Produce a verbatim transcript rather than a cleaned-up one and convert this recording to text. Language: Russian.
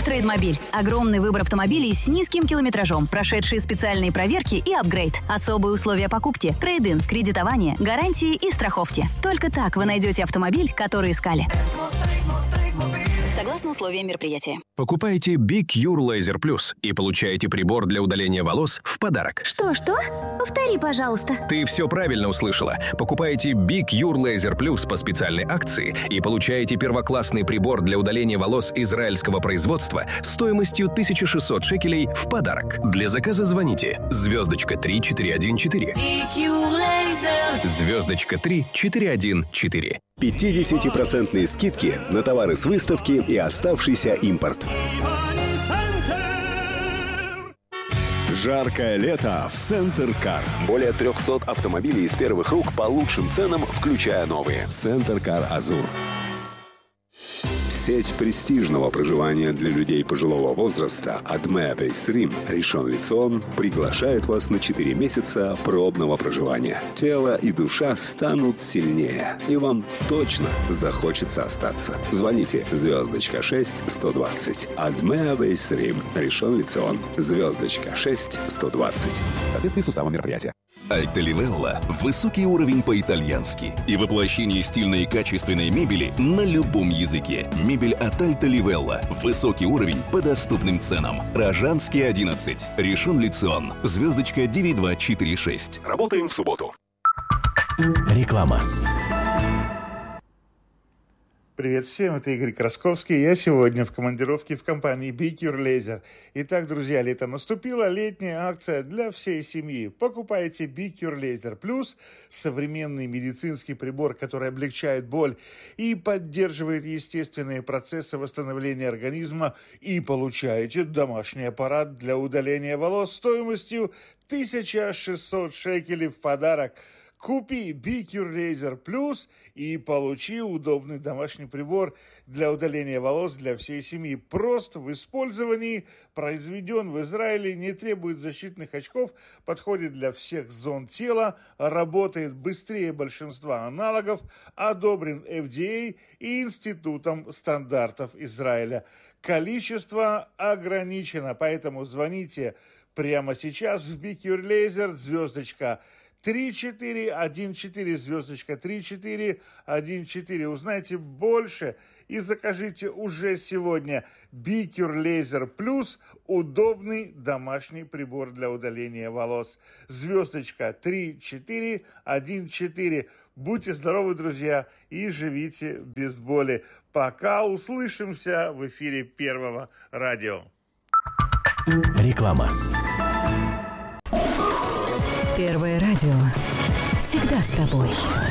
Трейдмобиль. Огромный выбор автомобилей с низким километражом, прошедшие специальные проверки и апгрейд. Особые условия покупки, трейд-ин, кредитование, гарантии и страховки. Только так вы найдете автомобиль, который искали. Согласно условиям мероприятия. Покупайте BeCure Laser Plus и получаете прибор для удаления волос в подарок. Что-что? Повтори, пожалуйста. Ты все правильно услышала. Покупайте BeCure Laser Plus по специальной акции и получаете первоклассный прибор для удаления волос израильского производства стоимостью тысяча шестьсот шекелей в подарок. Для заказа звоните звездочка три четыре один четыре. Звездочка три четыре один четыре. пятидесятипроцентные скидки на товары с выставки и оставшийся импорт. Жаркое лето в Центр Кар. Более трехсот автомобилей из первых рук по лучшим ценам, включая новые. Центр Кар Азур. Сеть престижного проживания для людей пожилого возраста Адме Бейсрим Ришон Лецион приглашает вас на четыре месяца пробного проживания. Тело и душа станут сильнее, и вам точно захочется остаться. Звоните звездочка шесть сто двадцать. Адме Бейсрим Ришон Лецион. Звездочка шесть сто двадцать. В соответствии с уставом мероприятия. Альта Ливелла – высокий уровень по-итальянски и воплощение стильной и качественной мебели на любом языке. Мебель от Альта Ливелла. Высокий уровень по доступным ценам. Рожанский, одиннадцать. Ришон Лецион. Звездочка девять два четыре шесть. Работаем в субботу. Реклама. Привет всем, это Игорь Красковский. Я сегодня в командировке в компании BeCure Laser. Итак, друзья, лето наступило, летняя акция для всей семьи. Покупайте BeCure Laser Plus, современный медицинский прибор, который облегчает боль и поддерживает естественные процессы восстановления организма, и получаете домашний аппарат для удаления волос стоимостью тысяча шестьсот шекелей в подарок. Купи BeCure Laser Plus и получи удобный домашний прибор для удаления волос для всей семьи. Прост в использовании, произведен в Израиле, не требует защитных очков, подходит для всех зон тела, работает быстрее большинства аналогов, одобрен эф ди эй и Институтом стандартов Израиля. Количество ограничено, поэтому звоните прямо сейчас в BeCure Laser, звездочка три четыре один четыре, звездочка три четыре один четыре. Узнайте больше и закажите уже сегодня BeCure Laser Plus, удобный домашний прибор для удаления волос. Звездочка три четыре один четыре. Будьте здоровы, друзья, и живите без боли. Пока, услышимся в эфире Первого радио. Реклама. Первое радио. Всегда с тобой.